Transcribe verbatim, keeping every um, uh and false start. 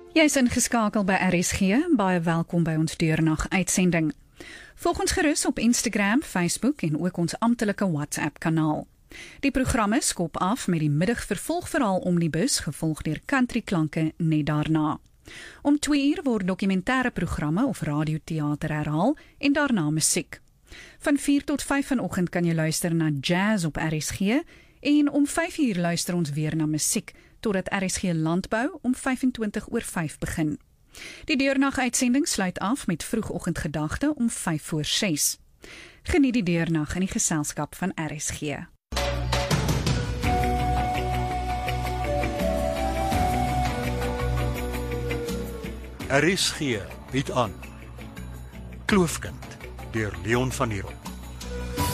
Jy is ingeskakel by R S G, baie welkom by ons deurnag uitsending. Volg ons gerus op Instagram, Facebook en ook ons amptelike WhatsApp kanaal. Die programme skop af met die middagvervolgverhaal Omnibus, gevolg deur country klanke net daarna. Om twee uur word dokumentêre programme of radioteater herhaal en daarna musiek. Van vier tot vyf vanoggend kan jy luister na jazz op R S G en om vyf uur luister ons weer na musiek totdat R S G Landbou om vyfentwintig oor vyf begin. Die deurnag uitsending sluit af met vroegoggendgedagte om vyf voor ses. Geniet die deurnag in die geselskap van R S G. R S G bied aan Kloofkind deur Leon van Heerop.